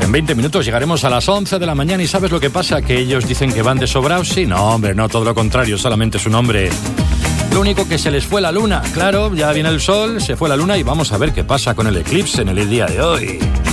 En 20 minutos llegaremos a las 11 de la mañana y ¿sabes lo que pasa? Que ellos dicen que van de sobraos. Sí, no, hombre, no, todo lo contrario, solamente su nombre. Lo único que se les fue la luna. Claro, ya viene el sol, se fue la luna y vamos a ver qué pasa con el eclipse en el día de hoy.